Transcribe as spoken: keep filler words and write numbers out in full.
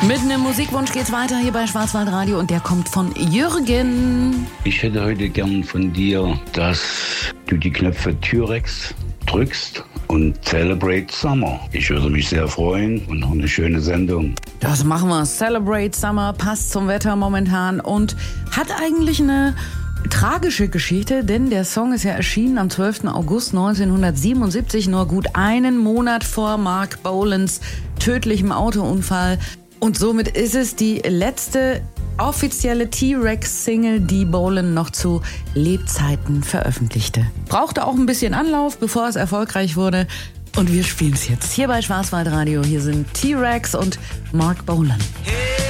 Mit einem Musikwunsch geht's weiter hier bei Schwarzwaldradio und der kommt von Jürgen. Ich hätte heute gern von dir, dass du die Knöpfe T-Rex drückst und Celebrate Summer. Ich würde mich sehr freuen und noch eine schöne Sendung. Das machen wir. Celebrate Summer passt zum Wetter momentan und hat eigentlich eine tragische Geschichte, denn der Song ist ja erschienen am zwölften August neunzehnhundertsiebenundsiebzig, nur gut einen Monat vor Mark Bolans tödlichem Autounfall. Und somit ist es die letzte offizielle T-Rex-Single, die Bolan noch zu Lebzeiten veröffentlichte. Brauchte auch ein bisschen Anlauf, bevor es erfolgreich wurde. Und wir spielen es jetzt hier bei Schwarzwaldradio. Hier sind T-Rex und Mark Bolan. Hey.